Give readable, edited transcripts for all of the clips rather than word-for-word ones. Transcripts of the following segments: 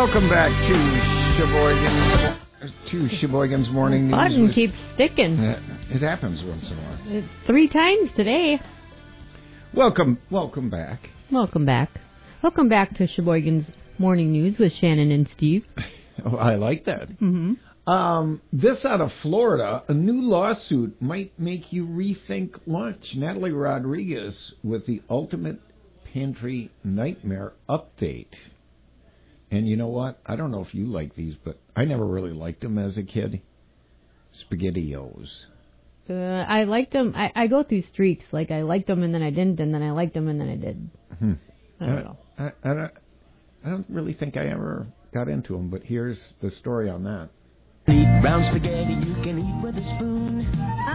Welcome back to Sheboygan's Morning News. Button keeps sticking. It happens once in a while. It's 3 times today. Welcome back. Welcome back. Welcome back to Sheboygan's Morning News with Shannon and Steve. Oh, I like that. Mm-hmm. This out of Florida, a new lawsuit might make you rethink lunch. Natalie Rodriguez with the Ultimate Pantry Nightmare update. And you know what? I don't know if you like these, but I never really liked them as a kid. SpaghettiOs. I liked them. I go through streaks. Like, I liked them and then I didn't, and then I liked them and then I did. I don't know. I don't really think I ever got into them, but here's the story on that. Eat brown spaghetti you can eat with a spoon.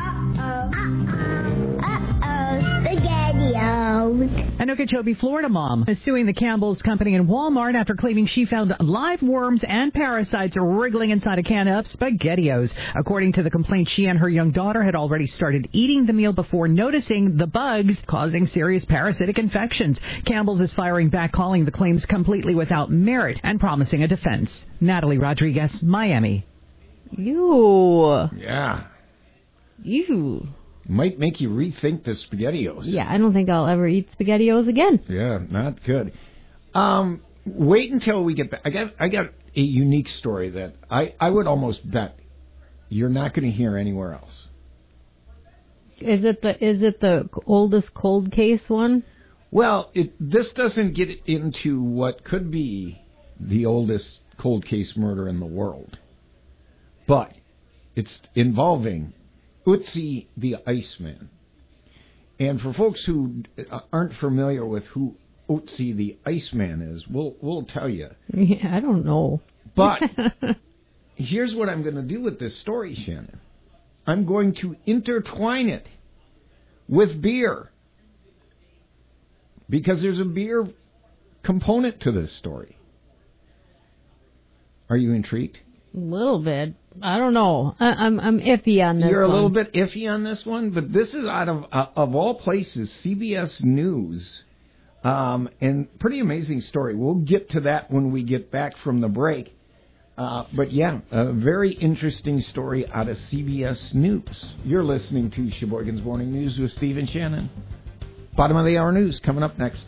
SpaghettiOs. An Okeechobee, Florida mom is suing the Campbell's Company and Walmart after claiming she found live worms and parasites wriggling inside a can of SpaghettiOs. According to the complaint, she and her young daughter had already started eating the meal before noticing the bugs causing serious parasitic infections. Campbell's is firing back, calling the claims completely without merit and promising a defense. Natalie Rodriguez, Miami. Ew. Yeah. Ew. Might make you rethink the SpaghettiOs. Yeah, I don't think I'll ever eat SpaghettiOs again. Yeah, not good. Wait until we get back. I got a unique story that I would almost bet you're not going to hear anywhere else. Is it the oldest cold case one? Well, this doesn't get into what could be the oldest cold case murder in the world. But it's involving Ötzi the Iceman. And for folks who aren't familiar with who Ötzi the Iceman is, we'll tell you. Yeah, I don't know. But here's what I'm going to do with this story, Shannon. I'm going to intertwine it with beer. Because there's a beer component to this story. Are you intrigued? A little bit. I don't know. I'm iffy on this. You're a one. little bit iffy on this one, but this is out of all places, CBS News, and pretty amazing story. We'll get to that when we get back from the break. But yeah, a very interesting story out of CBS News. You're listening to Sheboygan's Morning News with Steve and Shannon. Bottom of the hour news coming up next.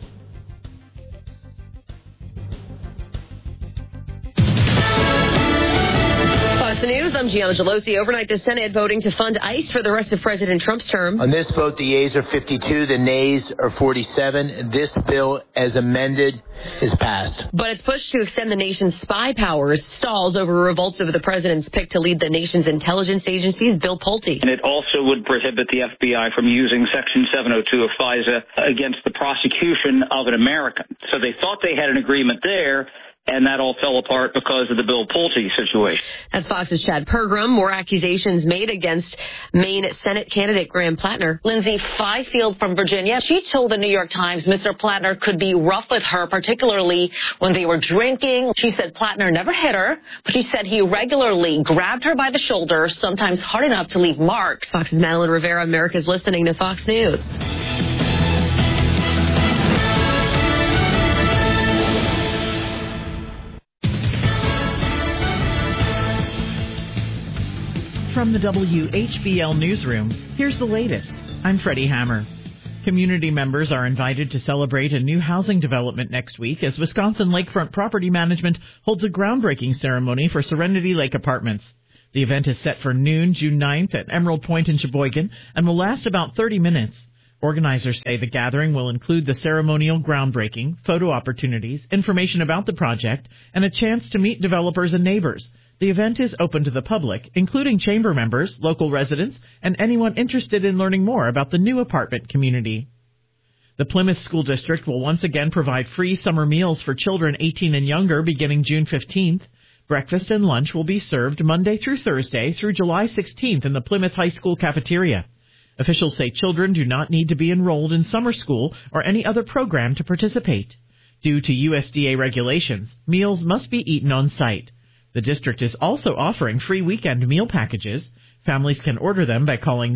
The news, I'm Gianna Gelosi. Overnight, the Senate voting to fund ICE for the rest of President Trump's term. On this vote, the yeas are 52, the nays are 47. This bill, as amended, is passed. But its push to extend the nation's spy powers stalls over revolts over the president's pick to lead the nation's intelligence agencies, Bill Pulte. And it also would prohibit the FBI from using Section 702 of FISA against the prosecution of an American. So they thought they had an agreement there, and that all fell apart because of the Bill Pulte situation. That's Fox's Chad Pergram. More accusations made against Maine Senate candidate Graham Plattner. Lindsay Fifield from Virginia. She told the New York Times Mr. Plattner could be rough with her, particularly when they were drinking. She said Plattner never hit her, but she said he regularly grabbed her by the shoulder, sometimes hard enough to leave marks. Fox's Madeline Rivera. America's listening to Fox News. From the WHBL Newsroom, here's the latest. I'm Freddie Hammer. Community members are invited to celebrate a new housing development next week as Wisconsin Lakefront Property Management holds a groundbreaking ceremony for Serenity Lake Apartments. The event is set for noon, June 9th at Emerald Point in Sheboygan and will last about 30 minutes. Organizers say the gathering will include the ceremonial groundbreaking, photo opportunities, information about the project, and a chance to meet developers and neighbors. The event is open to the public, including chamber members, local residents, and anyone interested in learning more about the new apartment community. The Plymouth School District will once again provide free summer meals for children 18 and younger beginning June 15th. Breakfast and lunch will be served Monday through Thursday through July 16th in the Plymouth High School cafeteria. Officials say children do not need to be enrolled in summer school or any other program to participate. Due to USDA regulations, meals must be eaten on site. The district is also offering free weekend meal packages. Families can order them by calling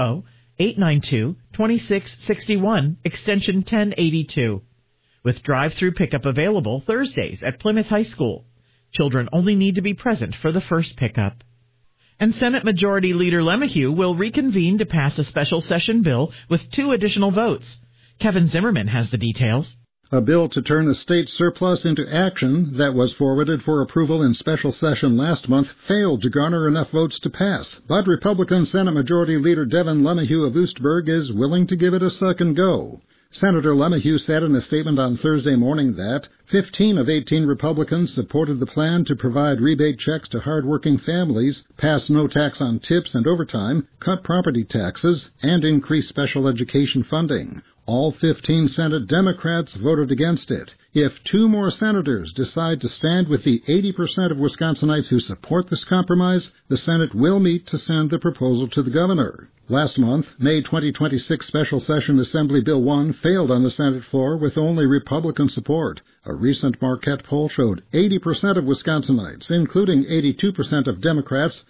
920-892-2661, extension 1082. With drive-through pickup available Thursdays at Plymouth High School. Children only need to be present for the first pickup. And Senate Majority Leader LeMahieu will reconvene to pass a special session bill with 2 additional votes. Kevin Zimmerman has the details. A bill to turn the state surplus into action that was forwarded for approval in special session last month failed to garner enough votes to pass, but Republican Senate Majority Leader Devin LeMahieu of Oostburg is willing to give it a second go. Senator LeMahieu said in a statement on Thursday morning that 15 of 18 Republicans supported the plan to provide rebate checks to hard-working families, pass no tax on tips and overtime, cut property taxes, and increase special education funding. All 15 Senate Democrats voted against it. If 2 more senators decide to stand with the 80% of Wisconsinites who support this compromise, the Senate will meet to send the proposal to the governor. Last month, May 2026 Special Session Assembly Bill 1 failed on the Senate floor with only Republican support. A recent Marquette poll showed 80% of Wisconsinites, including 82% of Democrats,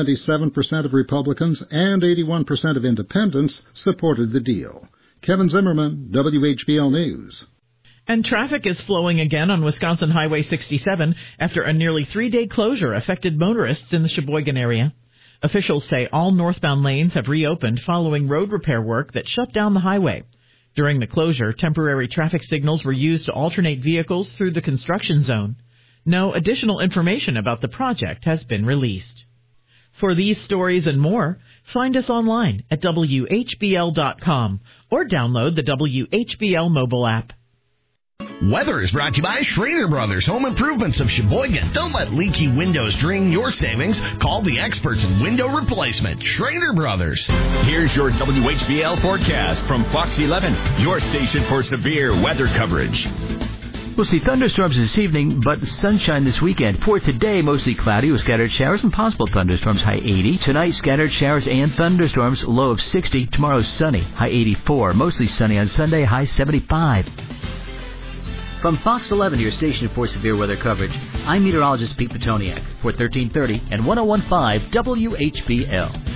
77% of Republicans, and 81% of independents, supported the deal. Kevin Zimmerman, WHBL News. And traffic is flowing again on Wisconsin Highway 67 after a nearly 3-day closure affected motorists in the Sheboygan area. Officials say all northbound lanes have reopened following road repair work that shut down the highway. During the closure, temporary traffic signals were used to alternate vehicles through the construction zone. No additional information about the project has been released. For these stories and more, find us online at WHBL.com or download the WHBL mobile app. Weather is brought to you by Schrader Brothers Home Improvements of Sheboygan. Don't let leaky windows drain your savings. Call the experts in window replacement, Schrader Brothers. Here's your WHBL forecast from Fox 11, your station for severe weather coverage. We'll see thunderstorms this evening, but sunshine this weekend. For today, mostly cloudy with scattered showers and possible thunderstorms, high 80. Tonight, scattered showers and thunderstorms, low of 60. Tomorrow, sunny, high 84. Mostly sunny on Sunday, high 75. From Fox 11, your station for severe weather coverage, I'm meteorologist Pete Petoniak for 1330 and 1015 WHBL.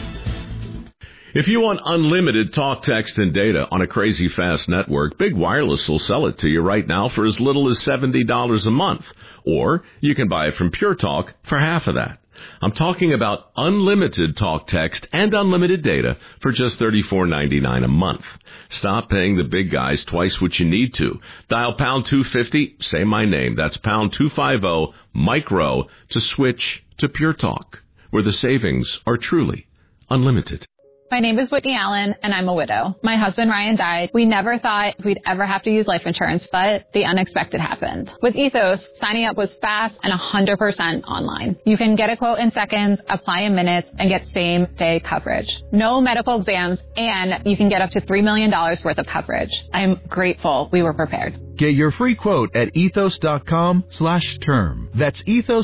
If you want unlimited talk, text, and data on a crazy fast network, Big Wireless will sell it to you right now for as little as $70 a month. Or you can buy it from Pure Talk for half of that. I'm talking about unlimited talk, text, and unlimited data for just $34.99 a month. Stop paying the big guys twice what you need to. Dial pound 250, say my name. That's pound 250 micro to switch to Pure Talk, where the savings are truly unlimited. My name is Whitney Allen, and I'm a widow. My husband, Ryan, died. We never thought we'd ever have to use life insurance, but the unexpected happened. With Ethos, signing up was fast and 100% online. You can get a quote in seconds, apply in minutes, and get same-day coverage. No medical exams, and you can get up to $3 million worth of coverage. I'm grateful we were prepared. Get your free quote at ethos.com/term. That's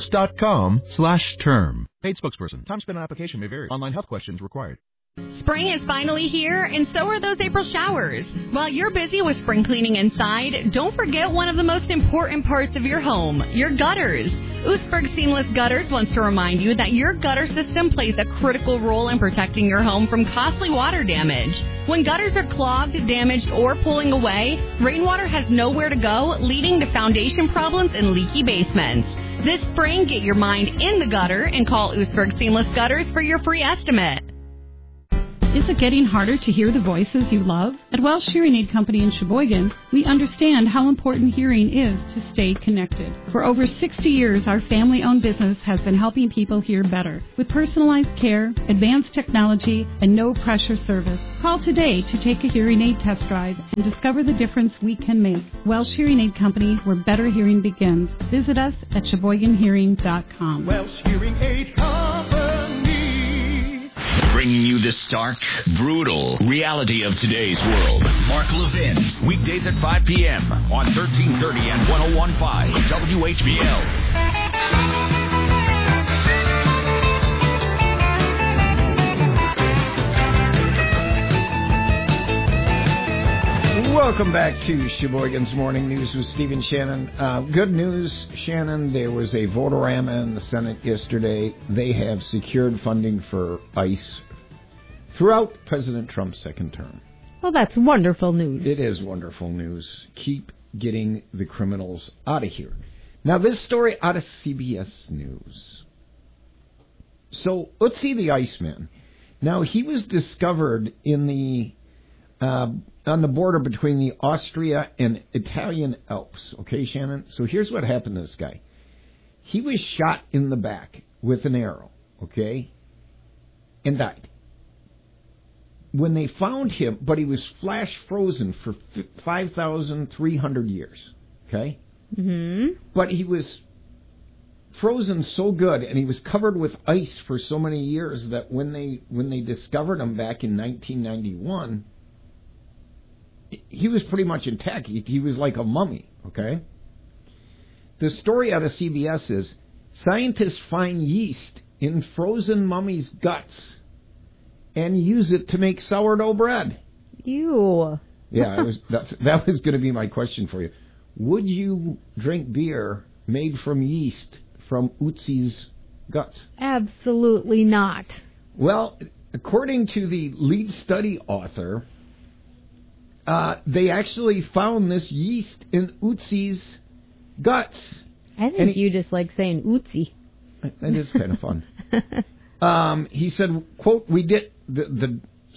ethos.com/term. Paid spokesperson. Time spent on application may vary. Online health questions required. Spring is finally here, and so are those April showers. While you're busy with spring cleaning inside, don't forget one of the most important parts of your home, your gutters. Oostburg Seamless Gutters wants to remind you that your gutter system plays a critical role in protecting your home from costly water damage. When gutters are clogged, damaged, or pulling away, rainwater has nowhere to go, leading to foundation problems and leaky basements. This spring, get your mind in the gutter and call Oostburg Seamless Gutters for your free estimate. Is it getting harder to hear the voices you love? At Welsh Hearing Aid Company in Sheboygan, we understand how important hearing is to stay connected. For over 60 years, our family-owned business has been helping people hear better with personalized care, advanced technology, and no-pressure service. Call today to take a hearing aid test drive and discover the difference we can make. Welsh Hearing Aid Company, where better hearing begins. Visit us at SheboyganHearing.com. Welsh Hearing Aid Company. Bringing you the stark, brutal reality of today's world. Mark Levin, weekdays at 5 p.m. on 1330 and 1015 WHBL. Welcome back to Sheboygan's Morning News with Stephen Shannon. Good news, Shannon. There was a vote-a-rama in the Senate yesterday. They have secured funding for ICE throughout President Trump's second term. Well, that's wonderful news. It is wonderful news. Keep getting the criminals out of here. Now, this story out of CBS News. So, Ötzi the Iceman. Now, he was discovered in the on the border between the Austria and Italian Alps. Okay, Shannon? So here's what happened to this guy. He was shot in the back with an arrow, okay, and died. When they found him, but he was flash frozen for 5,300 years, okay? Mm-hmm. But he was frozen so good, and he was covered with ice for so many years that when they discovered him back in 1991, he was pretty much intact. He was like a mummy, okay? The story out of CBS is, scientists find yeast in frozen mummy's guts and use it to make sourdough bread. Ew. Yeah, that was going to be my question for you. Would you drink beer made from yeast from Ötzi's guts? Absolutely not. Well, according to the lead study author, they actually found this yeast in Ötzi's guts. I think you just like saying Ötzi. That is kind of fun. He said, quote, we did, the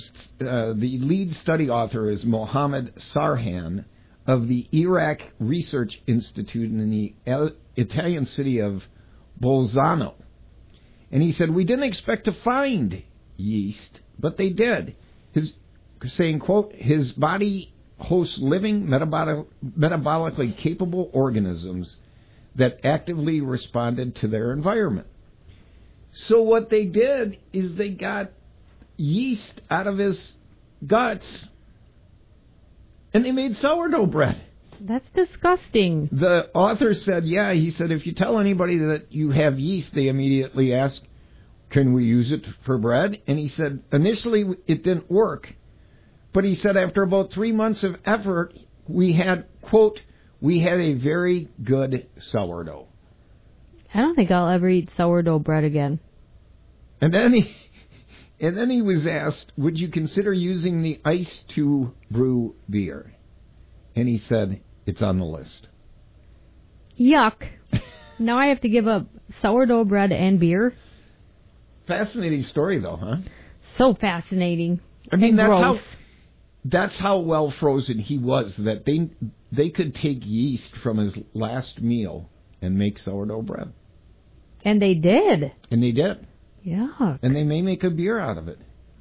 lead study author is Mohammed Sarhan of the Iraq Research Institute in the Italian city of Bolzano. And he said, we didn't expect to find yeast, but they did. Saying, quote, his body hosts living, metabolically capable organisms that actively responded to their environment. So what they did is they got yeast out of his guts and they made sourdough bread. That's disgusting. The author said, yeah, he said, if you tell anybody that you have yeast, they immediately ask, can we use it for bread? And he said, initially it didn't work. But he said after about 3 months of effort, we had, quote, we had a very good sourdough. I don't think I'll ever eat sourdough bread again. And then he was asked, would you consider using the ice to brew beer? And he said, it's on the list. Yuck. Now I have to give up sourdough bread and beer? Fascinating story, though, huh? So fascinating. I mean, and that's how well frozen he was, that they could take yeast from his last meal and make sourdough bread. And they did. And they did. Yeah. And they may make a beer out of it.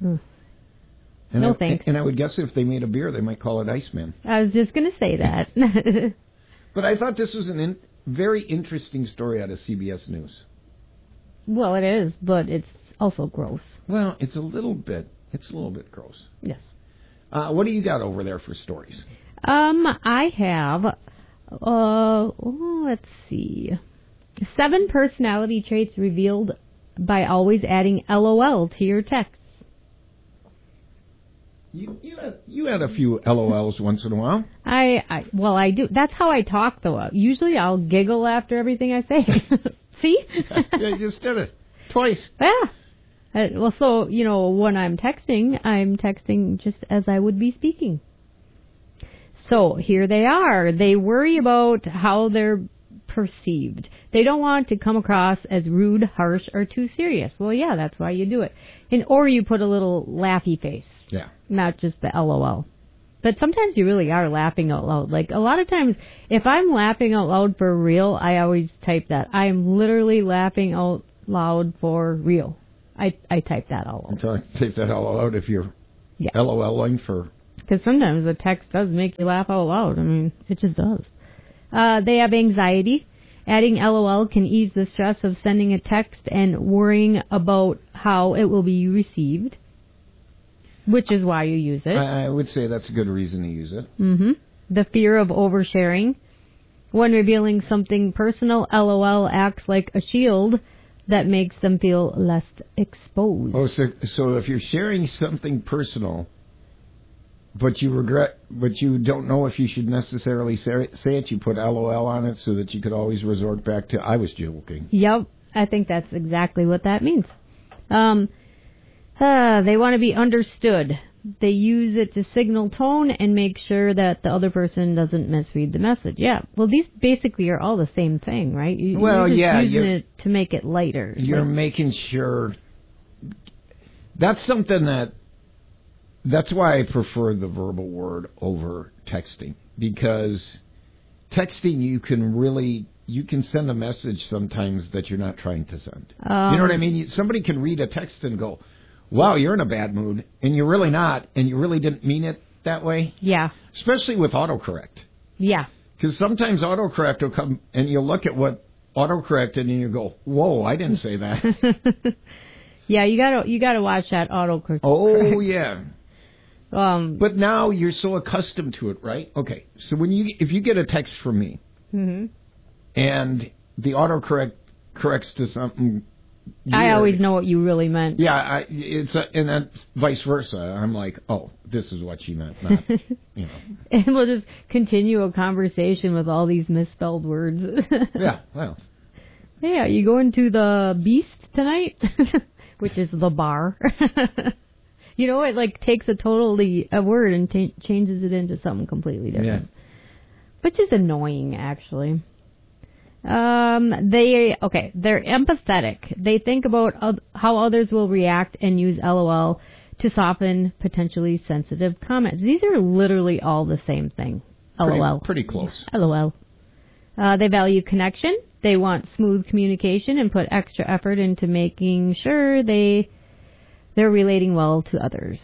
Thanks. And I would guess if they made a beer, they might call it Iceman. I was just going to say that. But I thought this was a very interesting story out of CBS News. Well, it is, but it's also gross. Well, it's a little bit gross. Yes. What do you got over there for stories? I have, let's see, 7 personality traits revealed by always adding LOL to your texts. You had a few LOLs once in a while. I do. That's how I talk, though. Usually I'll giggle after everything I say. See? I just did it. Twice. Yeah. Well, so, when I'm texting just as I would be speaking. So, here they are. They worry about how they're perceived. They don't want to come across as rude, harsh, or too serious. Well, yeah, that's why you do it. Or you put a little laughy face. Yeah. Not just the LOL. But sometimes you really are laughing out loud. Like, a lot of times, if I'm laughing out loud for real, I always type that. I'm literally laughing out loud for real. I type that all out. So I type that all out if you're LOLing for... Because sometimes the text does make you laugh out loud. I mean, it just does. They have anxiety. Adding LOL can ease the stress of sending a text and worrying about how it will be received, which is why you use it. I would say that's a good reason to use it. Mm-hmm. The fear of oversharing. When revealing something personal, LOL acts like a shield that makes them feel less exposed. Oh, so if you're sharing something personal, but you don't know if you should necessarily say it, you put LOL on it so that you could always resort back to, I was joking. Yep, I think that's exactly what that means. They want to be understood. They use it to signal tone and make sure that the other person doesn't misread the message. Yeah. Well, these basically are all the same thing, right? You're just using it to make it lighter. You're making sure. That's something that's why I prefer the verbal word over texting, because texting you can send a message sometimes that you're not trying to send. You know what I mean? Somebody can read a text and go, wow, you're in a bad mood, and you're really not, and you really didn't mean it that way. Yeah. Especially with autocorrect. Yeah. Because sometimes autocorrect will come, and you'll look at what autocorrected, and you go, whoa, I didn't say that. Yeah, you gotta watch that autocorrect. Oh, yeah. But now you're so accustomed to it, right? Okay, so if you get a text from me, mm-hmm. and the autocorrect corrects to something, I always know what you really meant. Yeah, and then vice versa. I'm like, oh, this is what she meant. Not, you know. And we'll just continue a conversation with all these misspelled words. Yeah, well. Yeah, you going to the Beast tonight, which is the bar. You know, it like takes a word and changes it into something completely different. Yeah. Which is annoying, actually. They're empathetic. They think about how others will react and use LOL to soften potentially sensitive comments. These are literally all the same thing. LOL. Pretty close. LOL. They value connection. They want smooth communication and put extra effort into making sure they're relating well to others.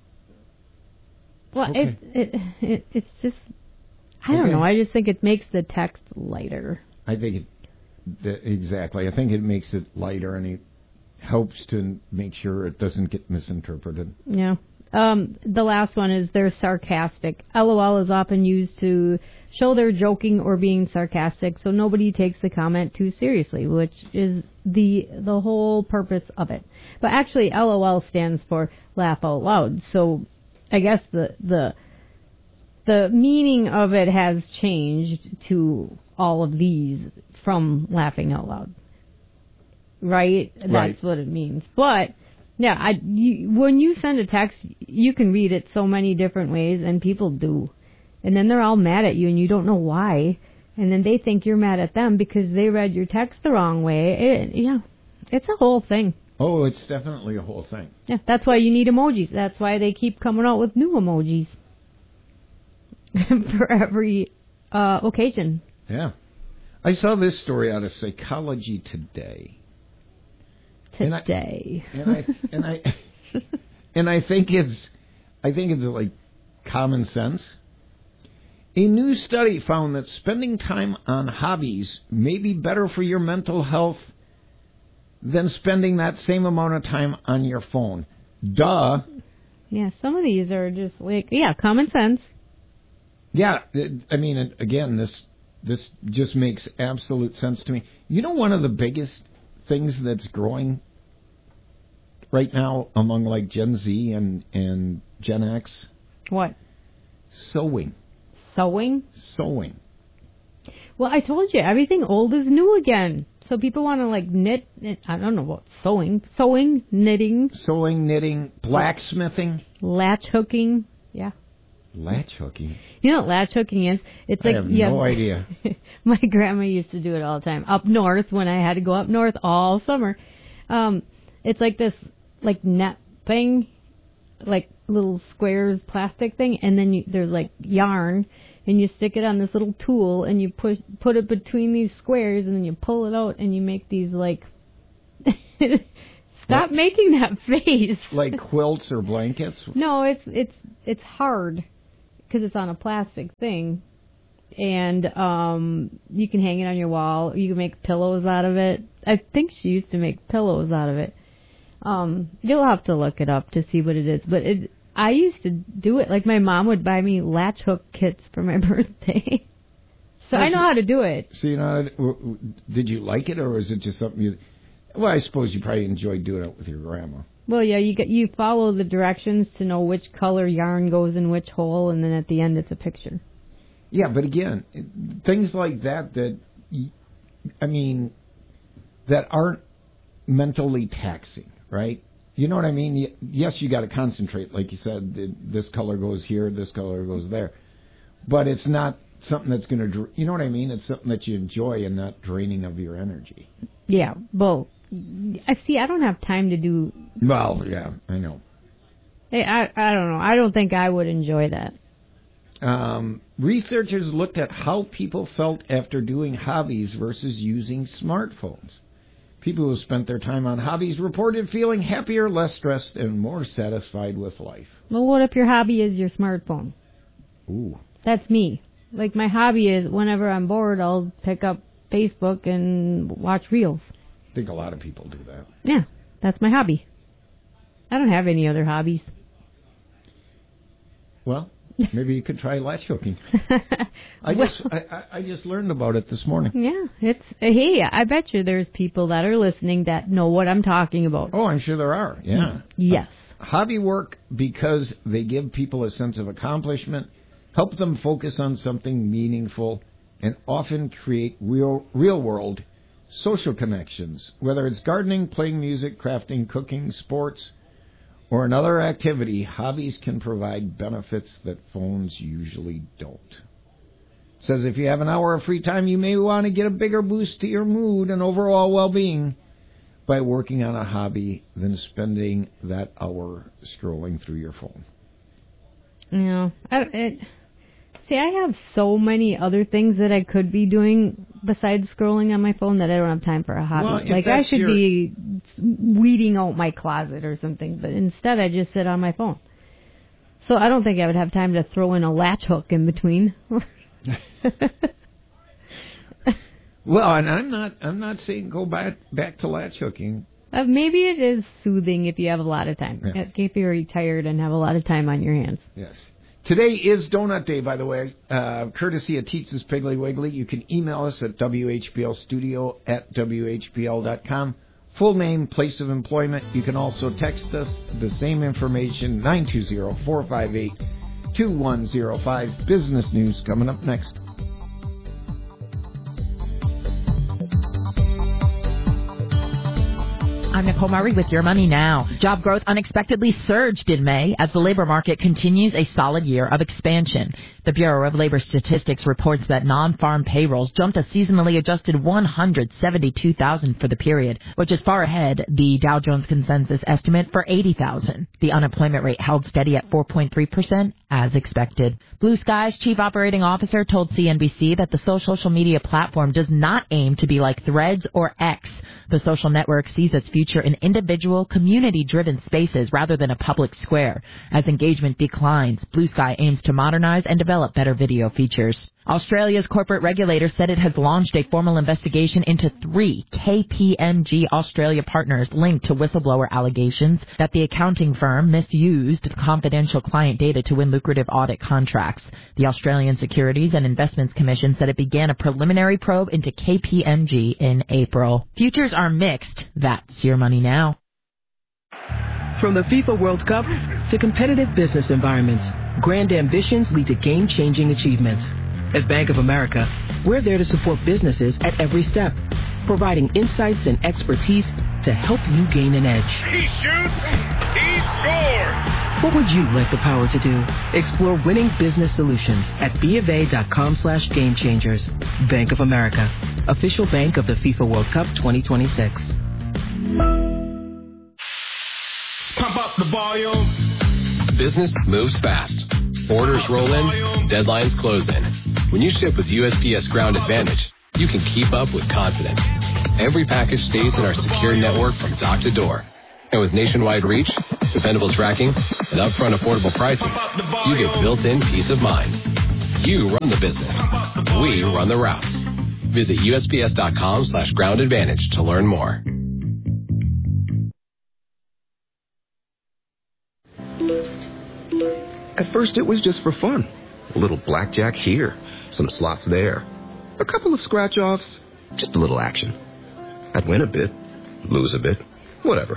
Well, okay. It's just, I don't know. I just think it makes the text lighter. I think exactly. I think it makes it lighter, and it helps to make sure it doesn't get misinterpreted. Yeah. The last one is they're sarcastic. LOL is often used to show they're joking or being sarcastic, so nobody takes the comment too seriously, which is the whole purpose of it. But actually, LOL stands for laugh out loud. So I guess the meaning of it has changed to all of these from laughing out loud. Right? That's what it means. But yeah, when you send a text, you can read it so many different ways, and people do. And then they're all mad at you, and you don't know why. And then they think you're mad at them because they read your text the wrong way. It's a whole thing. Oh, it's definitely a whole thing. Yeah, that's why you need emojis. That's why they keep coming out with new emojis for every occasion. Yeah. I saw this story out of Psychology Today. And I think it's like common sense. A new study found that spending time on hobbies may be better for your mental health than spending that same amount of time on your phone. Duh. Yeah, some of these are just like, common sense. Yeah, I mean, again, this just makes absolute sense to me. You know, one of the biggest things that's growing right now among like Gen Z and Gen X? What? Sewing. Sewing? Sewing. Well, I told you, everything old is new again. So people want to like knit, I don't know what, sewing, knitting, blacksmithing. Latch hooking, yeah. Latch hooking? You know what latch hooking is? It's like, I have no idea. My grandma used to do it all the time. Up north, when I had to go up north all summer. It's like this like net thing, like little squares plastic thing, and then there's like yarn, and you stick it on this little tool, and you put it between these squares, and then you pull it out, and you make these like... Stop making that face. Like quilts or blankets? No, it's hard because it's on a plastic thing, and you can hang it on your wall. You can make pillows out of it. I think she used to make pillows out of it. You'll have to look it up to see what it is, but I used to do it. Like my mom would buy me latch hook kits for my birthday, so I know how to do it. So you know, did you like it, or was it just something you? Well, I suppose you probably enjoyed doing it with your grandma. Well, yeah, you follow the directions to know which color yarn goes in which hole, and then at the end it's a picture. Yeah, but again, things like that I mean, that aren't mentally taxing, right? You know what I mean? Yes, you got to concentrate. Like you said, this color goes here, this color goes there. But it's not something that's going to, you know what I mean? It's something that you enjoy and not draining of your energy. Yeah, well, I don't have time to do... Well, yeah, I know. Hey, I don't know. I don't think I would enjoy that. Researchers looked at how people felt after doing hobbies versus using smartphones. People who spent their time on hobbies reported feeling happier, less stressed, and more satisfied with life. Well, what if your hobby is your smartphone? Ooh. That's me. Like, my hobby is whenever I'm bored, I'll pick up Facebook and watch reels. I think a lot of people do that. Yeah, that's my hobby. I don't have any other hobbies. Well, maybe you could try latch hooking. I just learned about it this morning. Yeah, hey, I bet you there's people that are listening that know what I'm talking about. Oh, I'm sure there are. Yeah. Yes. Hobby work because they give people a sense of accomplishment, help them focus on something meaningful, and often create real world social connections. Whether it's gardening, playing music, crafting, cooking, sports, or another activity, hobbies can provide benefits that phones usually don't. It says if you have an hour of free time, you may want to get a bigger boost to your mood and overall well-being by working on a hobby than spending that hour scrolling through your phone. Yeah. I have so many other things that I could be doing besides scrolling on my phone that I don't have time for a hobby. Well, I should be weeding out my closet or something, but instead I just sit on my phone. So I don't think I would have time to throw in a latch hook in between. Well, and I'm not saying go back to latch hooking. Maybe it is soothing if you have a lot of time. Yeah. If you're tired and have a lot of time on your hands. Yes. Today is Donut Day, by the way, courtesy of Teet's Piggly Wiggly. You can email us at whblstudio@whbl.com. Full name, place of employment. You can also text us the same information, 920-458-2105. Business news coming up next. I'm Nicole Murray with Your Money Now. Job growth unexpectedly surged in May as the labor market continues a solid year of expansion. The Bureau of Labor Statistics reports that non-farm payrolls jumped a seasonally adjusted 172,000 for the period, which is far ahead the Dow Jones consensus estimate for 80,000. The unemployment rate held steady at 4.3% as expected. Blue Sky's chief operating officer told CNBC that the social media platform does not aim to be like Threads or X. The social network sees its future in individual, community-driven spaces rather than a public square. As engagement declines, Blue Sky aims to modernize and develop better video features. Australia's corporate regulator said it has launched a formal investigation into 3 KPMG Australia partners linked to whistleblower allegations that the accounting firm misused confidential client data to win lucrative audit contracts. The Australian Securities and Investments Commission said it began a preliminary probe into KPMG in April. Futures are mixed. That's Your Money Now. From the FIFA World Cup to competitive business environments, grand ambitions lead to game-changing achievements. At Bank of America, we're there to support businesses at every step, providing insights and expertise to help you gain an edge. He shoots, he scores! What would you like the power to do? Explore winning business solutions at BofA.com/gamechangers. Bank of America, official bank of the FIFA World Cup 2026. Pump up the volume. Business moves fast. Orders roll in, deadlines close in. When you ship with USPS Ground Advantage, you can keep up with confidence. Every package stays in our secure network from dock to door. And with nationwide reach, dependable tracking, and upfront affordable pricing, you get built-in peace of mind. You run the business. We run the routes. Visit USPS.com/Ground Advantage to learn more. At first, it was just for fun. A little blackjack here, some slots there, a couple of scratch-offs, just a little action. I'd win a bit, lose a bit, whatever.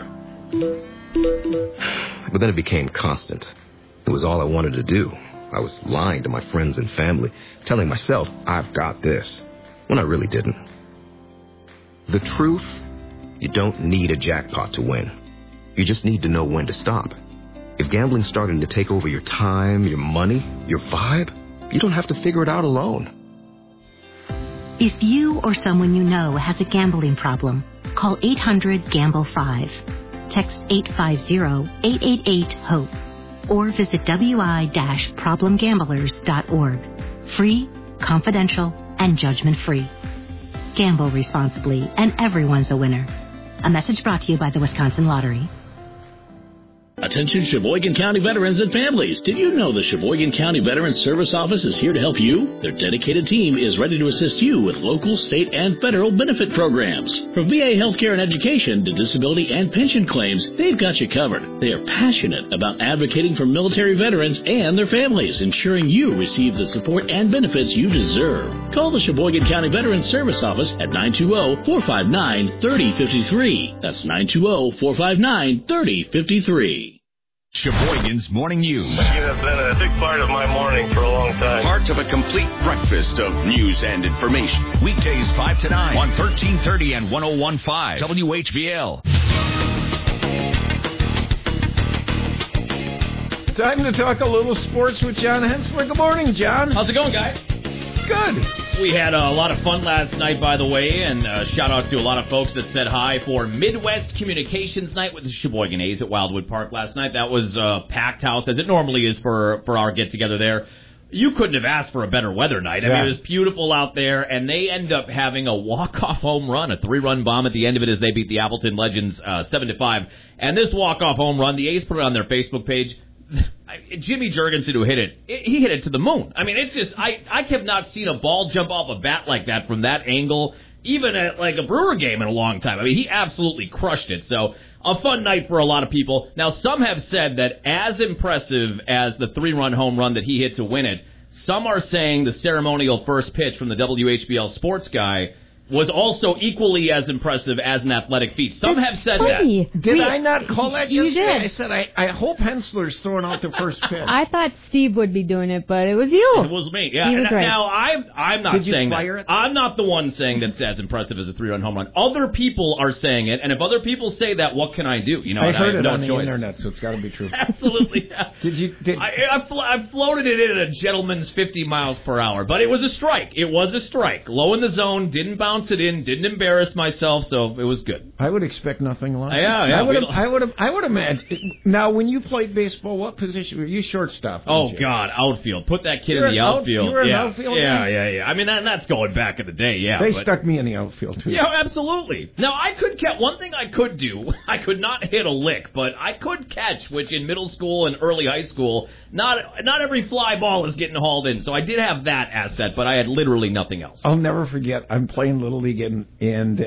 But then it became constant. It was all I wanted to do. I was lying to my friends and family, telling myself, I've got this, when I really didn't. The truth, you don't need a jackpot to win. You just need to know when to stop. If gambling's starting to take over your time, your money, your vibe, you don't have to figure it out alone. If you or someone you know has a gambling problem, call 800-GAMBLE-5. Text 850-888-HOPE. Or visit wi-problemgamblers.org. Free, confidential, and judgment-free. Gamble responsibly, and everyone's a winner. A message brought to you by the Wisconsin Lottery. Attention Sheboygan County veterans and families. Did you know the Sheboygan County Veterans Service Office is here to help you? Their dedicated team is ready to assist you with local, state, and federal benefit programs. From VA healthcare and education to disability and pension claims, they've got you covered. They are passionate about advocating for military veterans and their families, ensuring you receive the support and benefits you deserve. Call the Sheboygan County Veterans Service Office at 920-459-3053. That's 920-459-3053. Sheboygan's Morning News. You have been a big part of my morning for a long time. Part of a complete breakfast of news and information. Weekdays 5 to 9 on 1330 and 101.5 WHBL. Time to talk a little sports with John Hensler. Good morning, John. How's it going, guys? Good. We had a lot of fun last night, by the way, and shout out to a lot of folks that said hi for Midwest Communications Night with the Sheboygan A's at Wildwood Park last night. That was a packed house, as it normally is for our get-together there. You couldn't have asked for a better weather night. I mean, it was beautiful out there, and they end up having a walk-off home run, a 3-run bomb at the end of it as they beat the Appleton Legends 7-5. And this walk-off home run, the A's put it on their Facebook page. Jimmy Jurgensen, who hit it, he hit it to the moon. I mean, it's just, I have not seen a ball jump off a bat like that from that angle, even at like a Brewer game in a long time. I mean, he absolutely crushed it. So, a fun night for a lot of people. Now, some have said that as impressive as the 3-run home run that he hit to win it, some are saying the ceremonial first pitch from the WHBL sports guy was also equally as impressive as an athletic feat. Some have said funny. that. Did I not call that you yesterday? did. I said, I hope Hensler's throwing out the first pitch. I thought Steve would be doing it, but it was you. It was me, yeah. He was right. Now, I'm not Did you saying fire that. it? I'm not the one saying that's as impressive as a 3-run home run. Other people are saying it, and if other people say that, what can I do? You know, I heard have it no on choice. the internet, so it's got to be true. Absolutely. I floated it in at a gentleman's 50 miles per hour, but it was a strike. It was a strike. Low in the zone, didn't bounce it in, didn't embarrass myself, so it was good. I would expect nothing less. Yeah. I would imagine. Now, when you played baseball, what position were you? Shortstop. Oh God, outfield. Put that kid You're in the outfield. You were an outfield. Yeah. I mean, that's going back in the day. Yeah, they stuck me in the outfield too. Yeah, absolutely. Now, I could catch. One thing I could do, I could not hit a lick, but I could catch, which in middle school and early high school, not every fly ball is getting hauled in. So I did have that asset, but I had literally nothing else. I'll never forget. I'm playing Little League and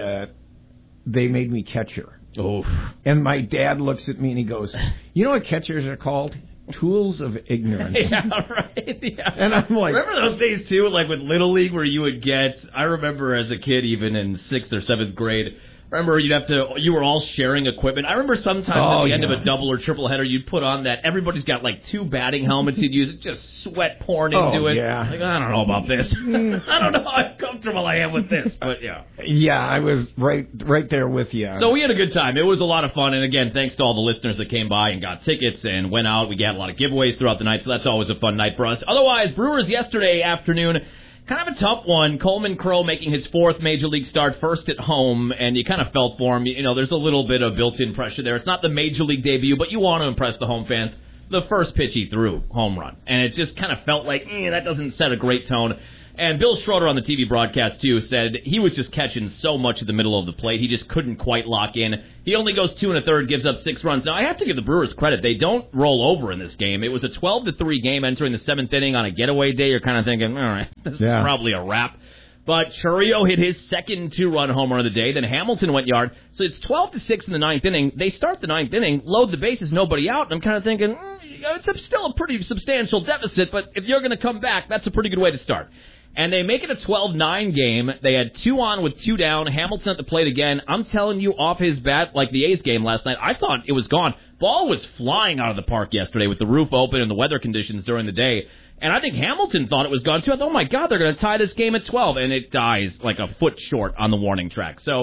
they made me catcher. Oh. And my dad looks at me and he goes, "You know what catchers are called? Tools of ignorance." Yeah, right. Yeah. And I'm like, remember those days too, like with Little League, where you would get. I remember as a kid, even in 6th or 7th grade. Remember, you were all sharing equipment. I remember sometimes at the end of a double or triple header, you'd put on that. Everybody's got like 2 batting helmets. You'd use it, just sweat pouring into it. Yeah. Like, I don't know about this. I don't know how comfortable I am with this, but yeah. Yeah, I was right there with you. So we had a good time. It was a lot of fun. And again, thanks to all the listeners that came by and got tickets and went out. We got a lot of giveaways throughout the night, so that's always a fun night for us. Otherwise, Brewers yesterday afternoon, kind of a tough one. Coleman Crow making his 4th Major League start, first at home, and you kind of felt for him. You know, there's a little bit of built-in pressure there. It's not the Major League debut, but you want to impress the home fans. The first pitch he threw, home run. And it just kind of felt like, that doesn't set a great tone. And Bill Schroeder on the TV broadcast, too, said he was just catching so much at the middle of the plate. He just couldn't quite lock in. He only goes 2 1/3, gives up 6 runs. Now, I have to give the Brewers credit. They don't roll over in this game. It was a 12-3 game entering the 7th inning on a getaway day. You're kind of thinking, all right, this is probably a wrap. But Chourio hit his second 2-run homer of the day. Then Hamilton went yard. So it's 12-6 in the 9th inning. They start the 9th inning, load the bases, nobody out. And I'm kind of thinking, it's still a pretty substantial deficit, but if you're going to come back, that's a pretty good way to start. And they make it a 12-9 game. They had 2 on with 2 down. Hamilton at the plate again. I'm telling you, off his bat, like the A's game last night, I thought it was gone. Ball was flying out of the park yesterday with the roof open and the weather conditions during the day. And I think Hamilton thought it was gone, too. I thought, oh, my God, they're going to tie this game at 12. And it dies like a foot short on the warning track. So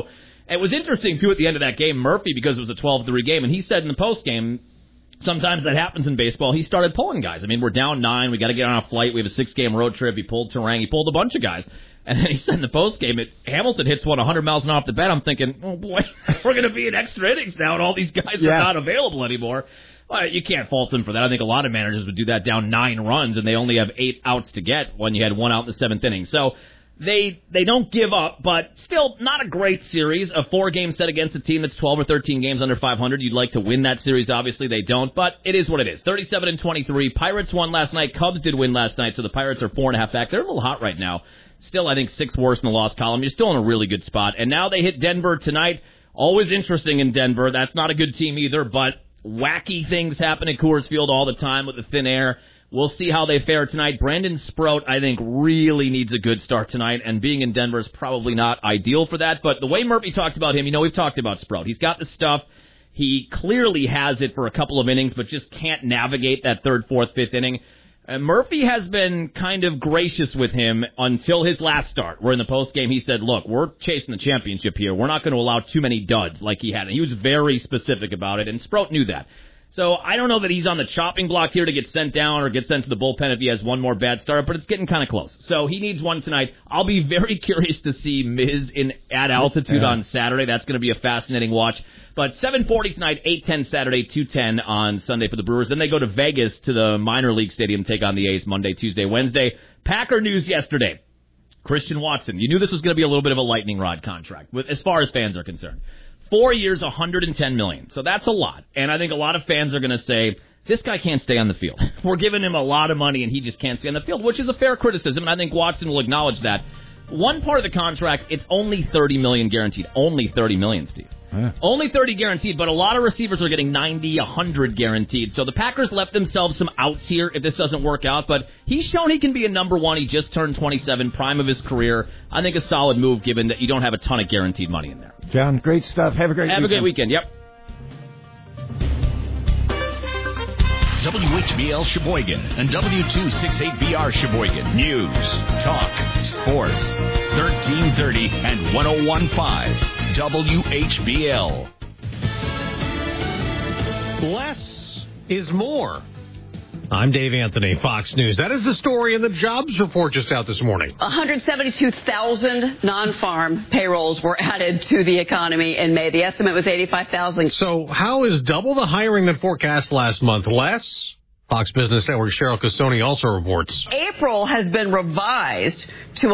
It was interesting, too, at the end of that game, Murphy, because it was a 12-3 game, and he said in the postgame, sometimes that happens in baseball, he started pulling guys. I mean, we're down 9, we got to get on a flight, we have a 6-game road trip, he pulled Terang, he pulled a bunch of guys. And then he said in the postgame, Hamilton hits 100 miles an hour off the bat. I'm thinking, oh, boy, we're going to be in extra innings now, and all these guys are not available anymore. Well, you can't fault him for that. I think a lot of managers would do that down 9 runs, and they only have 8 outs to get when you had 1 out in the 7th inning. So they don't give up, but still not a great series. A 4-game set against a team that's 12 or 13 games under 500. You'd like to win that series. Obviously, they don't, but it is what it is. 37-23. Pirates won last night. Cubs did win last night, so the Pirates are 4.5 back. They're a little hot right now. Still, I think 6 worse in the loss column. You're still in a really good spot. And now they hit Denver tonight. Always interesting in Denver. That's not a good team either, but wacky things happen at Coors Field all the time with the thin air. We'll see how they fare tonight. Brandon Sprout, I think, really needs a good start tonight, and being in Denver is probably not ideal for that. But the way Murphy talked about him, we've talked about Sprout. He's got the stuff. He clearly has it for a couple of innings, but just can't navigate that 3rd, 4th, 5th inning. Murphy has been kind of gracious with him until his last start, where in the postgame he said, look, we're chasing the championship here. We're not going to allow too many duds like he had. And he was very specific about it, and Sprout knew that. So I don't know that he's on the chopping block here to get sent down or get sent to the bullpen if he has one more bad start, but it's getting kind of close. So he needs one tonight. I'll be very curious to see Miz at altitude on Saturday. That's going to be a fascinating watch. But 7:40 tonight, 8:10 Saturday, 2:10 on Sunday for the Brewers. Then they go to Vegas to the minor league stadium, take on the A's Monday, Tuesday, Wednesday. Packer news yesterday. Christian Watson. You knew this was going to be a little bit of a lightning rod contract, as far as fans are concerned. 4 years, $110 million. So that's a lot. And I think a lot of fans are going to say, this guy can't stay on the field. We're giving him a lot of money, and he just can't stay on the field, which is a fair criticism, and I think Watson will acknowledge that. One part of the contract, it's only $30 million guaranteed. Only $30 million, Steve. Yeah. Only 30 guaranteed, but a lot of receivers are getting 90, 100 guaranteed. So the Packers left themselves some outs here if this doesn't work out, but he's shown he can be a number 1. He just turned 27, prime of his career. I think a solid move given that you don't have a ton of guaranteed money in there. John, great stuff. Have a great weekend. Have a good weekend. Yep. WHBL Sheboygan and W268BR Sheboygan. News, talk, sports. 1330 and 101.5 WHBL. Less is more. I'm Dave Anthony, Fox News. That is the story in the jobs report just out this morning. 172,000 non-farm payrolls were added to the economy in May. The estimate was 85,000. So how is double the hiring than forecast last month less? Fox Business Network Cheryl Casoni also reports. April has been revised to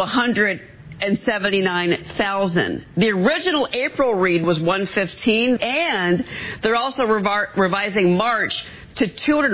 179,000. The original April read was 115, and they're also revising March to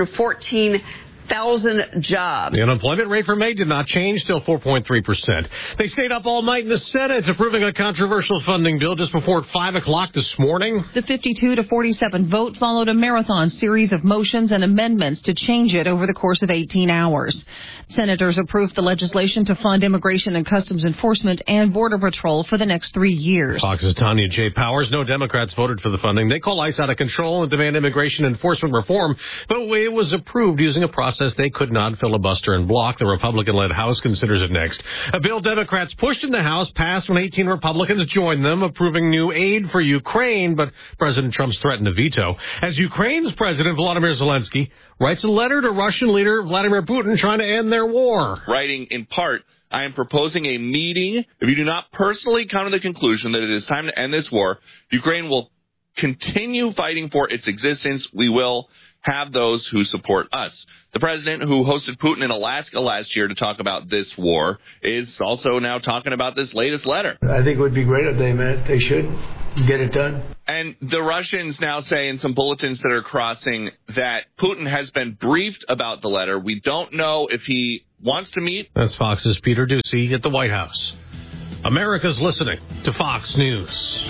214,000 jobs. The unemployment rate for May did not change, still 4.3%. They stayed up all night in the Senate approving a controversial funding bill just before 5 o'clock this morning. The 52-47 vote followed a marathon series of motions and amendments to change it over the course of 18 hours. Senators approved the legislation to fund Immigration and Customs Enforcement and Border Patrol for the next 3 years. Fox's Tanya J. Powers. No Democrats voted for the funding. They call ICE out of control and demand immigration enforcement reform, but it was approved using a process they could not filibuster and block. The Republican-led House considers it next. A bill Democrats pushed in the House passed when 18 Republicans joined them, approving new aid for Ukraine, but President Trump's threatened a veto. As Ukraine's President Volodymyr Zelensky writes a letter to Russian leader Vladimir Putin trying to end their war. Writing in part, I am proposing a meeting. If you do not personally come to the conclusion that it is time to end this war, Ukraine will continue fighting for its existence. We will have those who support us. The president, who hosted Putin in Alaska last year to talk about this war, is also now talking about this latest letter. I think it would be great if they met. They should get it done. And the Russians now say in some bulletins that are crossing that Putin has been briefed about the letter. We don't know if he wants to meet. That's Fox's Peter Doocy at the White House. America's listening to Fox News.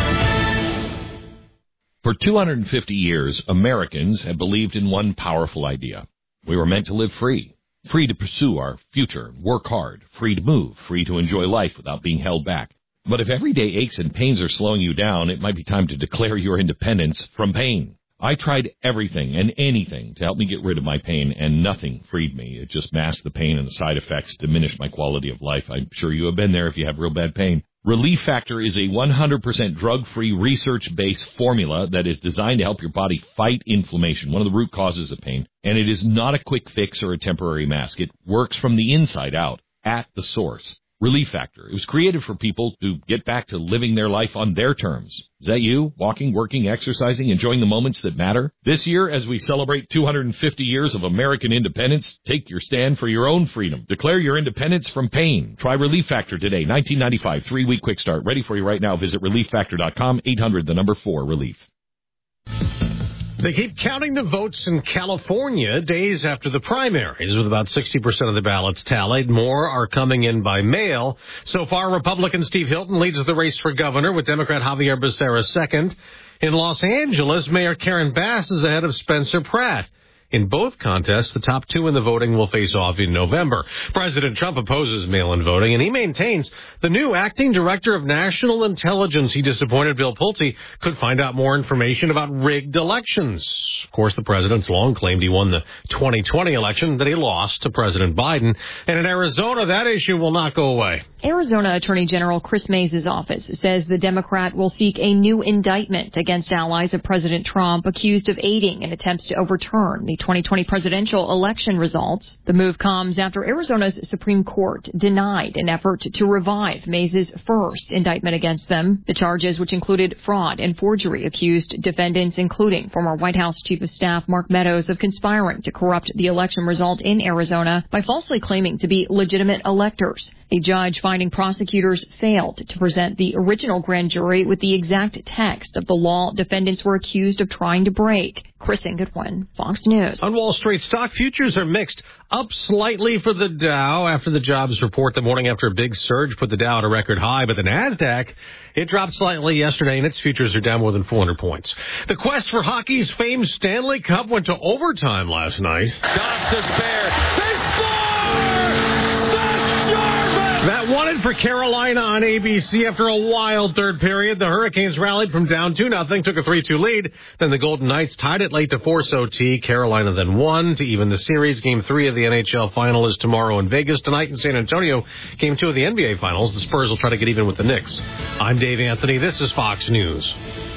For 250 years, Americans have believed in one powerful idea. We were meant to live free. Free to pursue our future, work hard, free to move, free to enjoy life without being held back. But if everyday aches and pains are slowing you down, it might be time to declare your independence from pain. I tried everything and anything to help me get rid of my pain, and nothing freed me. It just masked the pain, and the side effects diminished my quality of life. I'm sure you have been there if you have real bad pain. Relief Factor is a 100% drug-free, research-based formula that is designed to help your body fight inflammation, one of the root causes of pain. And it is not a quick fix or a temporary mask. It works from the inside out, at the source. Relief Factor. It was created for people to get back to living their life on their terms. Is that you? Walking, working, exercising, enjoying the moments that matter? This year, as we celebrate 250 years of American independence, take your stand for your own freedom. Declare your independence from pain. Try Relief Factor today. 1995, 3-week quick start. Ready for you right now. Visit relieffactor.com, 800-4-RELIEF. They keep counting the votes in California days after the primaries, with about 60% of the ballots tallied. More are coming in by mail. So far, Republican Steve Hilton leads the race for governor, with Democrat Javier Becerra second. In Los Angeles, Mayor Karen Bass is ahead of Spencer Pratt. In both contests, the top two in the voting will face off in November. President Trump opposes mail-in voting, and he maintains the new acting director of national intelligence he disappointed Bill Pulte could find out more information about rigged elections. Of course, the president's long claimed he won the 2020 election, that he lost to President Biden. And in Arizona, that issue will not go away. Arizona Attorney General Chris Mays' office says the Democrat will seek a new indictment against allies of President Trump accused of aiding in attempts to overturn the 2020 presidential election results. The move comes after Arizona's Supreme Court denied an effort to revive Mays' first indictment against them. The charges, which included fraud and forgery, accused defendants, including former White House Chief of Staff Mark Meadows, of conspiring to corrupt the election result in Arizona by falsely claiming to be legitimate electors. A judge finding prosecutors failed to present the original grand jury with the exact text of the law defendants were accused of trying to break. Chris Goodwin, Fox News. On Wall Street, stock futures are mixed. Up slightly for the Dow after the jobs report the morning after a big surge put the Dow at a record high. But the NASDAQ, it dropped slightly yesterday, and its futures are down more than 400 points. The quest for hockey's famed Stanley Cup went to overtime last night. Costas Bear. They score! That won it for Carolina on ABC after a wild third period. The Hurricanes rallied from down 2-0, took a 3-2 lead. Then the Golden Knights tied it late to force OT. Carolina then won to even the series. Game 3 of the NHL final is tomorrow in Vegas. Tonight in San Antonio, Game 2 of the NBA finals. The Spurs will try to get even with the Knicks. I'm Dave Anthony. This is Fox News.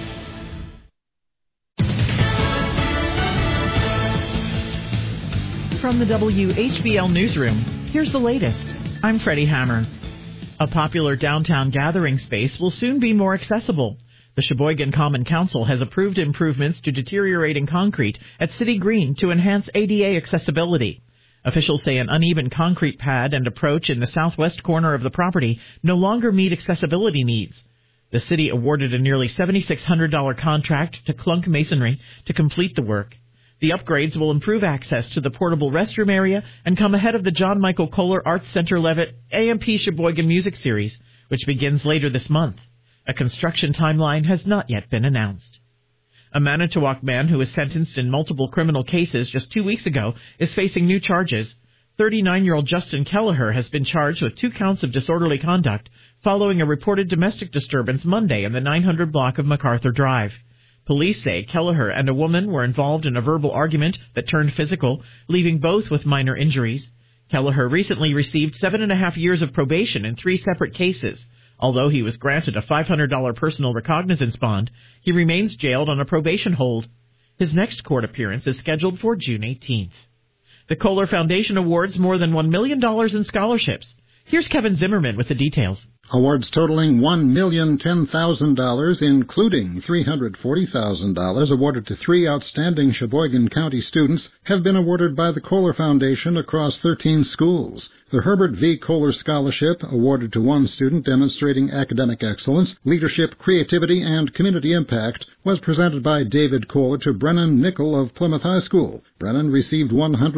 From the WHBL Newsroom, here's the latest. I'm Freddie Hammer. A popular downtown gathering space will soon be more accessible. The Sheboygan Common Council has approved improvements to deteriorating concrete at City Green to enhance ADA accessibility. Officials say an uneven concrete pad and approach in the southwest corner of the property no longer meet accessibility needs. The city awarded a nearly $7,600 contract to Clunk Masonry to complete the work. The upgrades will improve access to the portable restroom area and come ahead of the John Michael Kohler Arts Center Levitt AMP Sheboygan Music Series, which begins later this month. A construction timeline has not yet been announced. A Manitowoc man who was sentenced in multiple criminal cases just 2 weeks ago is facing new charges. 39-year-old Justin Kelleher has been charged with 2 counts of disorderly conduct following a reported domestic disturbance Monday in the 900 block of MacArthur Drive. Police say Kelleher and a woman were involved in a verbal argument that turned physical, leaving both with minor injuries. Kelleher recently received 7.5 years of probation in 3 separate cases. Although he was granted a $500 personal recognizance bond, he remains jailed on a probation hold. His next court appearance is scheduled for June 18th. The Kohler Foundation awards more than $1 million in scholarships. Here's Kevin Zimmerman with the details. Awards totaling $1,010,000, including $340,000 awarded to 3 outstanding Sheboygan County students, have been awarded by the Kohler Foundation across 13 schools. The Herbert V. Kohler Scholarship, awarded to 1 student demonstrating academic excellence, leadership, creativity, and community impact, was presented by David Kohler to Brennan Nickel of Plymouth High School. Brennan received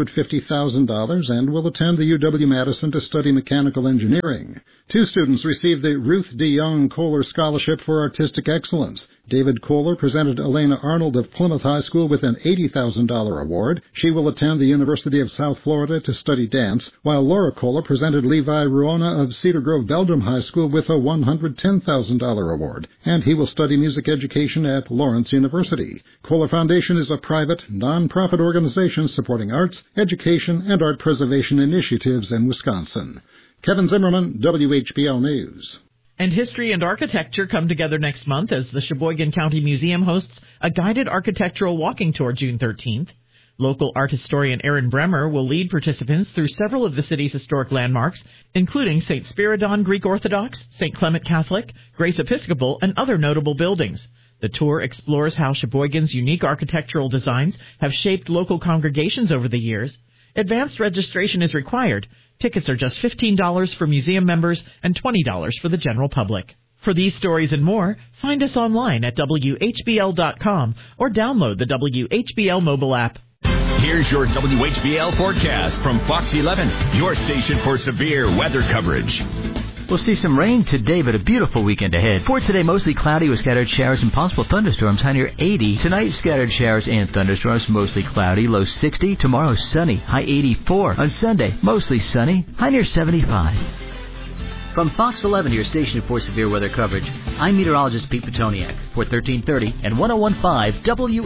$150,000 and will attend the UW-Madison to study mechanical engineering. 2 students received the Ruth D. Young Kohler Scholarship for Artistic Excellence. David Kohler presented Elena Arnold of Plymouth High School with an $80,000 award. She will attend the University of South Florida to study dance, while Laura Kohler presented Levi Ruona of Cedar Grove Belgium High School with a $110,000 award, and he will study music education at Lawrence University. Kohler Foundation is a private, non-profit organization supporting arts, education, and art preservation initiatives in Wisconsin. Kevin Zimmerman, WHBL News. And history and architecture come together next month as the Sheboygan County Museum hosts a guided architectural walking tour June 13th. Local art historian Aaron Bremer will lead participants through several of the city's historic landmarks, including St. Spiridon Greek Orthodox, St. Clement Catholic, Grace Episcopal, and other notable buildings. The tour explores how Sheboygan's unique architectural designs have shaped local congregations over the years. Advanced registration is required. Tickets are just $15 for museum members and $20 for the general public. For these stories and more, find us online at WHBL.com or download the WHBL mobile app. Here's your WHBL forecast from Fox 11, your station for severe weather coverage. We'll see some rain today, but a beautiful weekend ahead. For today, mostly cloudy with scattered showers and possible thunderstorms, high near 80. Tonight, scattered showers and thunderstorms, mostly cloudy, low 60. Tomorrow, sunny, high 84. On Sunday, mostly sunny, high near 75. From Fox 11, your station for severe weather coverage, I'm meteorologist Pete Petoniak for 1330 and 101.5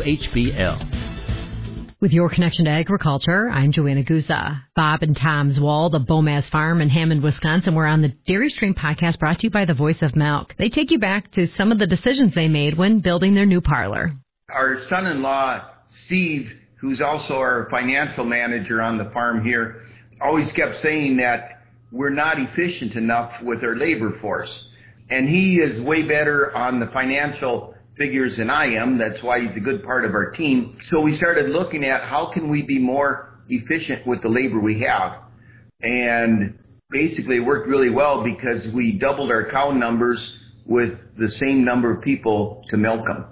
WHBL. With your connection to agriculture, I'm Joanna Guza. Bob and Tom's Wall, the Bomaz Farm in Hammond, Wisconsin, we're on the Dairy Stream podcast brought to you by the Voice of Milk. They take you back to some of the decisions they made when building their new parlor. Our son-in-law, Steve, who's also our financial manager on the farm here, always kept saying that we're not efficient enough with our labor force. And he is way better on the financial figures than I am. That's why he's a good part of our team. So we started looking at how can we be more efficient with the labor we have. And basically it worked really well because we doubled our cow numbers with the same number of people to milk them.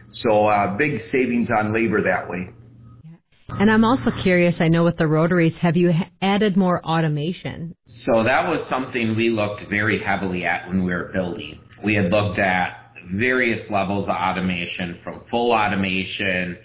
So big savings on labor that way. And I'm also curious, I know with the rotaries, have you added more automation? So that was something we looked very heavily at when we were building. We had looked at various levels of automation, from full automation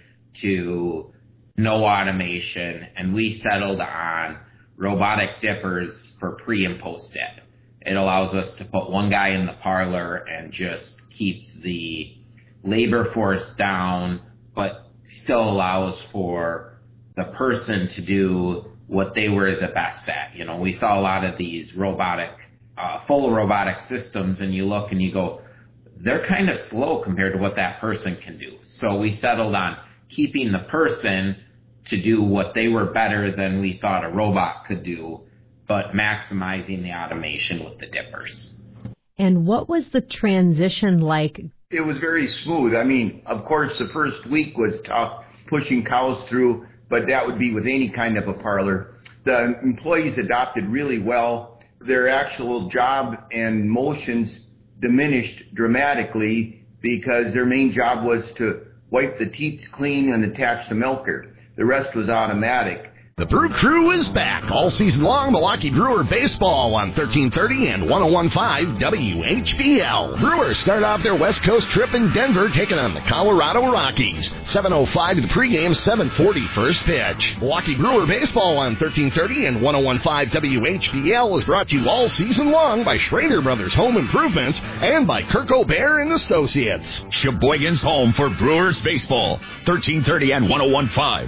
to no automation, and we settled on robotic dippers for pre and post dip. It allows us to put one guy in the parlor and just keeps the labor force down, but still allows for the person to do what they were the best at. You know, we saw a lot of these robotic, full robotic systems, and you look and you go, they're kind of slow compared to what that person can do. So we settled on keeping the person to do what they were better than we thought a robot could do, but maximizing the automation with the dippers. And what was the transition like? It was very smooth. I mean, of course, the first week was tough, pushing cows through, but that would be with any kind of a parlor. The employees adopted really well. Their actual job and motions diminished dramatically because their main job was to wipe the teats clean and attach the milker. The rest was automatic. The Brew Crew is back all season long. Milwaukee Brewer baseball on 1330 and 101.5 WHBL. Brewers start off their West Coast trip in Denver, taking on the Colorado Rockies. 7:05 to the pregame, 7:40 first pitch. Milwaukee Brewer baseball on 1330 and 101.5 WHBL is brought to you all season long by Schrader Brothers Home Improvements and by Kirk O'Bear and Associates. Sheboygan's home for Brewers baseball. 1330 and 101.5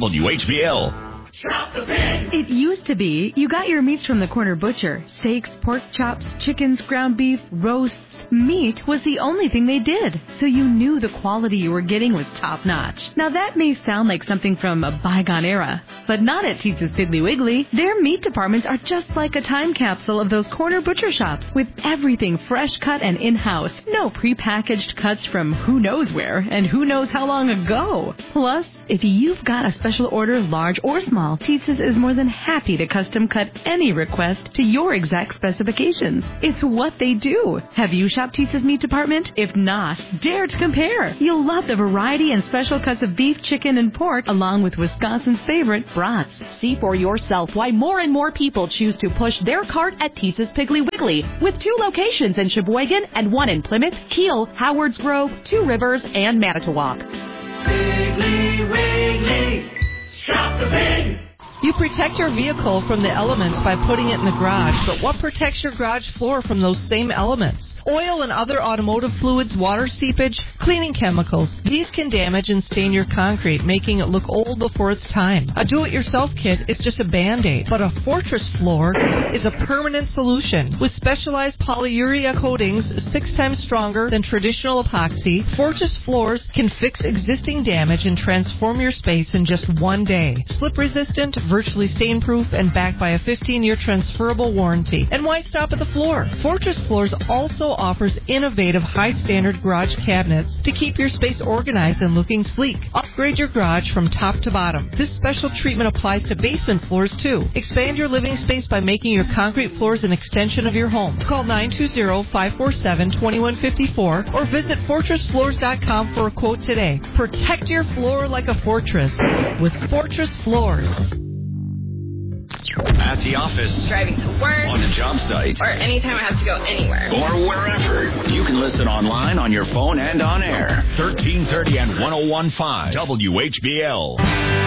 WHBL. Shop the Pig! It used to be you got your meats from the corner butcher. Steaks, pork chops, chickens, ground beef, roasts. Meat was the only thing they did, so you knew the quality you were getting was top-notch. Now that may sound like something from a bygone era, but not at Teetz's Piggly Wiggly. Their meat departments are just like a time capsule of those corner butcher shops, with everything fresh cut and in-house. No prepackaged cuts from who knows where and who knows how long ago. Plus, if you've got a special order, large or small, Teetz's is more than happy to custom cut any request to your exact specifications. It's what they do. Have you shopped Teetz's meat department? If not, dare to compare. You'll love the variety and special cuts of beef, chicken, and pork, along with Wisconsin's favorite brats. See for yourself why more and more people choose to push their cart at Teetz's Piggly Wiggly, with 2 locations in Sheboygan and 1 in Plymouth, Kiel, Howards Grove, 2 Rivers, and Manitowoc. Piggly Wiggly, shop the pig! You protect your vehicle from the elements by putting it in the garage, but what protects your garage floor from those same elements? Oil and other automotive fluids, water seepage, cleaning chemicals. These can damage and stain your concrete, making it look old before its time. A do-it-yourself kit is just a Band-Aid, but a Fortress floor is a permanent solution. With specialized polyurea coatings 6 times stronger than traditional epoxy, Fortress floors can fix existing damage and transform your space in just 1 day. Slip-resistant, virtually stain-proof, and backed by a 15-year transferable warranty. And why stop at the floor? Fortress Floors also offers innovative high-standard garage cabinets to keep your space organized and looking sleek. Upgrade your garage from top to bottom. This special treatment applies to basement floors, too. Expand your living space by making your concrete floors an extension of your home. Call 920-547-2154 or visit FortressFloors.com for a quote today. Protect your floor like a fortress with Fortress Floors. At the office, driving to work, on the job site, or anytime I have to go anywhere, or wherever. You can listen online, on your phone, and on air. 1330 and 101.5 WHBL.